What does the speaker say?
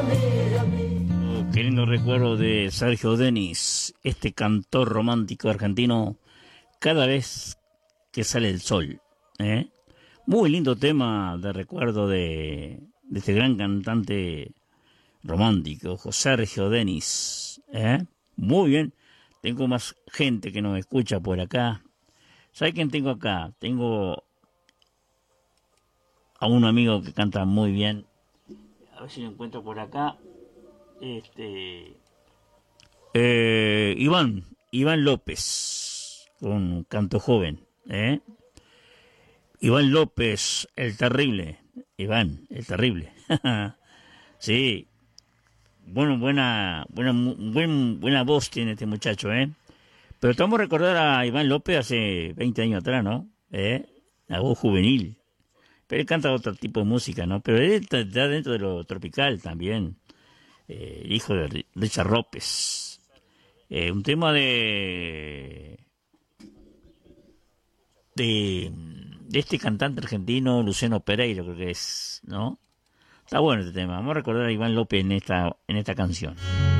Qué lindo recuerdo de Sergio Denis, este cantor romántico argentino, cada vez que sale el sol. ¿Eh? Muy lindo tema de recuerdo de este gran cantante romántico, José Sergio Denis. ¿Eh? Muy bien. Tengo más gente que nos escucha por acá. ¿Sabe quién tengo acá? Tengo a un amigo que canta muy bien. A ver si lo encuentro por acá. Iván López, con canto joven. Iván López, el terrible. Iván, el terrible. Sí, bueno, buena voz tiene este muchacho, ¿eh? Pero estamos a recordar a Iván López hace 20 años atrás, ¿no? La voz juvenil. Pero él canta otro tipo de música, ¿no? Pero él está dentro de lo tropical también. Hijo de Richard López. Un tema de este cantante argentino, Luciano Pereira, creo que es, ¿no? Está bueno este tema. Vamos a recordar a Iván López en esta canción.